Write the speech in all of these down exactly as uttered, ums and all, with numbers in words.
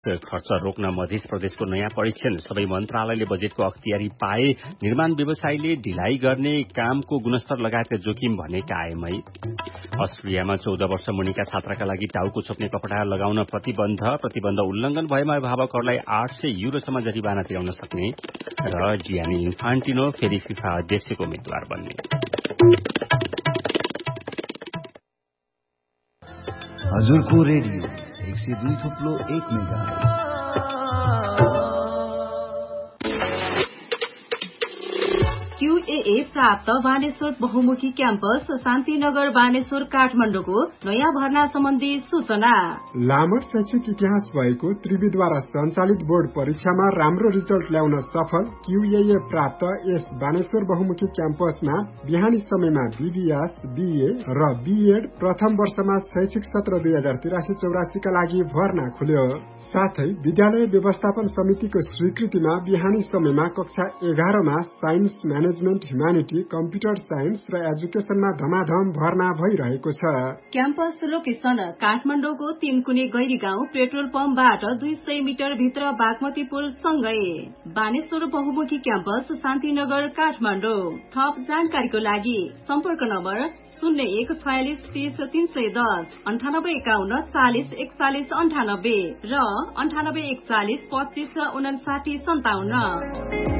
खर्च रोक्न मध्य प्रदेशको नयाँ परीक्षण। सबै मन्त्रालयले बजेटको अख्तियारी पाए। निर्माण व्यवसायीले ढिलाइ गर्ने कामको गुणस्तर लगायतका जोखिम भने कायमै। अस्ट्रेलियामा चौध वर्ष मुनिका छात्राका लागि टाउको छोप्ने कपडा लगाउन प्रतिबन्ध प्रतिबन्ध उल्लंघन भएमा अभिभावकहरूलाई आठ सय युरोसम्म जरिवाना तिराउन सक्ने। र जियानी इन्फान्टिनो फेरि फिफा अध्यक्षको उम्मेद्वार बन्ने। हजुरको रेडियो एक सय दुई थुप्लो एक मेगाहर्ज। क्यूएए प्राप्त बानेश्वर बहुमुखी क्याम्पस शान्तिनगर बानेश्वर काठमाडौँको नयाँ भर्ना सम्बन्धी सूचना। लामो शैक्षिक इतिहास भएको त्रिविद्वारा सञ्चालित बोर्ड परीक्षामा राम्रो रिजल्ट ल्याउन सफल क्यूएए प्राप्त यस बानेश्वर बहुमुखी क्याम्पसमा बिहानी समयमा बीबीएस, बीए र बीएड प्रथम वर्षमा शैक्षिक सत्र दुई हजार तिरासी चौरासी का लागि भर्ना खुल्यो। साथै विद्यालय व्यवस्थापन समितिको स्वीकृतिमा बिहानी समयमा कक्षा एघारमा science, management, humanity, computer science र एजुकेशनमा धमाधम भर्ना भइरहेको छ। क्याम्पस लोकेशन काठमाडौँको तीनकुने गैरी गाउँ पेट्रोल पम्पबाट दुई सय मिटर भित्र बागमती पुल सँगै। बानेश्वर बहुमुखी क्याम्पस शान्तिनगर काठमाडौँ। थप जानकारीको लागि सम्पर्क नम्बर शून्य एक छयालिस तीस तीन सय दस अन्ठानब्बे एकाउन्न चालिस एकचालिस अन्ठानब्बे र अन्ठानब्बे एकचालिस पच्चिस उनासाठी सन्ताउन्न।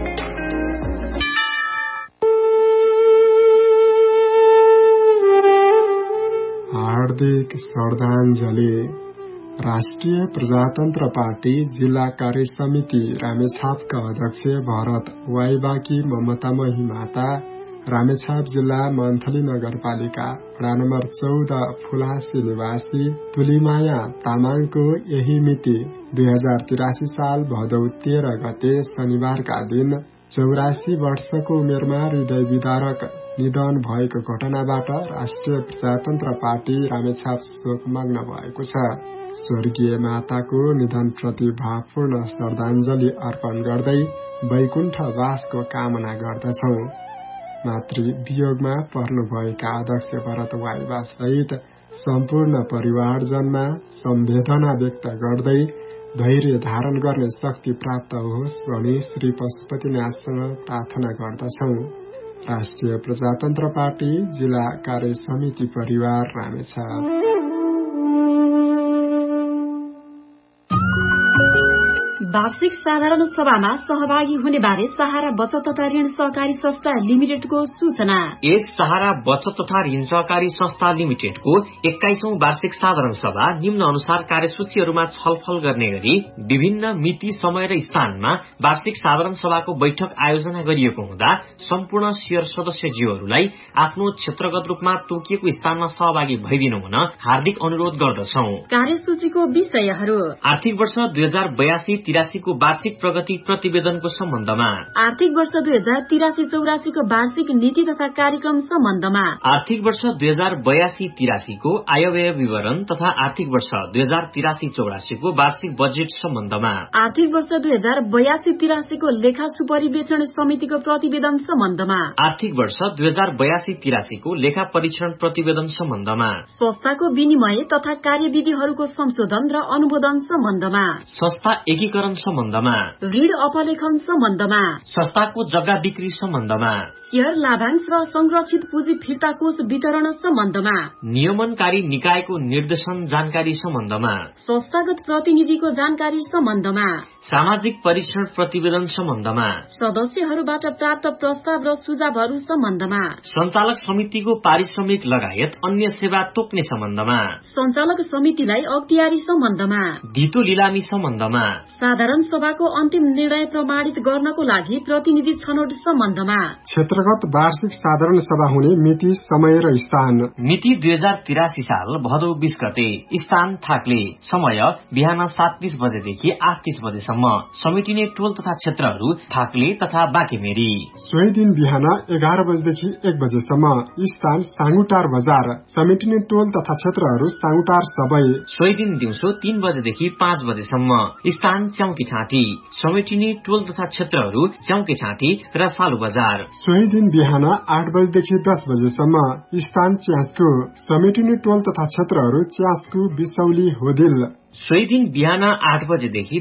हार्दिक श्रद्धाञ्जली। राष्ट्रिय प्रजातन्त्र पार्टी जिल्ला कार्य समिति रामेछापका अध्यक्ष भरत वाइबाकी ममता महिमाता, रामेछाप जिल्ला मन्थली नगरपालिका वडा नम्बर चौध फुलासी निवासी तुलिमाया तामाङको यही मिति दुई हजार तिरासी साल भदौ तेह्र गते शनिबारका दिन चौरासी वर्षको उमेरमा हृदय विदारक निधन भएको घटनाबाट राष्ट्रिय प्रजातन्त्र पार्टी रामेछाप शोकमग्न भएको छ। स्वर्गीय माताको निधनप्रति भावपूर्ण श्रद्धाञ्जली अर्पण गर्दै वैकुण्ठवासको कामना गर्दछौ। मातृ वियोगमा पर्नुभएका अध्यक्ष भरत वाइबा सहित सम्पूर्ण परिवारजनमा सम्वेदना व्यक्त गर्दै धैर्य धारण गर्ने शक्ति प्राप्त होस् भनी श्री पशुपतिनाथसँग प्रार्थना गर्दछौ। राष्ट्रिय प्रजातन्त्र पार्टी जिल्ला कार्य समिति परिवार रामेछाप। वार्षिक साधारण सभामा सहभागी हुने बारे सहारा बचत तथा ऋण सहकारी संस्था लिमिटेडको सूचना। यस सहारा बचत तथा ऋण सहकारी संस्था लिमिटेडको एक्काइसौं वार्षिक साधारण सभा निम्न अनुसार कार्यसूचीहरूमा छलफल गर्ने गरी विभिन्न मिति, समय र स्थानमा वार्षिक साधारण सभाको बैठक आयोजना गरिएको हुँदा सम्पूर्ण शेयर सदस्यज्यूहरूलाई आफ्नो क्षेत्रगत रूपमा तोकिएको स्थानमा सहभागी भइदिनु हुन हार्दिक अनुरोध गर्दछौ। कार्यसूचीको विषयहरू: आर्थिक वर्ष दुई हजार बयासी तिरासीको वार्षिक प्रगति प्रतिवेदनको सम्बन्धमा, आर्थिक वर्ष दुई हजार तिरासी चौरासीको वार्षिक नीति तथा कार्यक्रम सम्बन्धमा, आर्थिक वर्ष दुई हजार बयासी तिरासीको आयव्यय विवरण तथा आर्थिक वर्ष दुई हजार तिरासी चौरासीको वार्षिक बजेट सम्बन्धमा, आर्थिक वर्ष दुई हजार बयासी तिरासीको लेखा सुपरिवेक्षण समितिको प्रतिवेदन सम्बन्धमा, आर्थिक वर्ष दुई हजार बयासी तिरासीको लेखा परीक्षण प्रतिवेदन सम्बन्धमा, संस्थाको विनिमय तथा कार्यविधिहरूको संशोधन र अनुमोदन सम्बन्धमा, संस्था एकीकरण सम्बन्धमा, ऋण अपलेखन सम्बन्धमा, संस्थाको जग्गा बिक्री सम्बन्धमा, शेयर लाभांश र संरक्षित पुँजी फिर्ता कोष वितरण सम्बन्धमा, नियमनकारी निकायको निर्देशन जानकारी सम्बन्धमा, संस्थागत प्रतिनिधिको जानकारी सम्बन्धमा, सामाजिक परीक्षण प्रतिवेदन सम्बन्धमा, सदस्यहरूबाट प्राप्त प्रस्ताव र सुझावहरू सम्बन्धमा, सञ्चालक समितिको पारिश्रमिक लगायत अन्य सेवा तोक्ने सम्बन्धमा, सञ्चालक समितिलाई अख्तियारी सम्बन्धमा, धितो लिलामी सम्बन्धमा, साधारण सभाको अन्तिम निर्णय प्रमाणित गर्नको लागि प्रतिनिधि छनौट सम्बन्धमा, क्षेत्रगत वार्षिक साधारण सभा हुने मिति, समय र स्थान। मिति दुई हजार तिरासी साल भदौ बीस गते, स्थान थाक्ले, समय बिहान सात तीस बजेदेखि आठ तीस बजेसम्म, समेटिने टोल तथा क्षेत्रहरू थाक्ले तथा बाँकेमेरी। सोही दिन बिहान एघार बजेदेखि एक बजेसम्म, स्थान साङ्गुटार बजार, समेटिने टोल तथा क्षेत्रहरू साङ्गुटार सबै। सोही दिन दिउँसो तीन बजेदेखि पाँच बजेसम्म, स्थान च्याउ च्याउकी छाँटी, समेटिनी टोल तथा क्षेत्रहरू च्याउकी छाँटी र सालु बजार। सोही दिन बिहान आठ बजेदेखि दस बजेसम्म स्थान च्यास्कु, समेटिनी टोल तथा क्षेत्रहरू च्यास्कु, बिसौली, होदिल। सोही दिन बिहान आठ बजेदेखि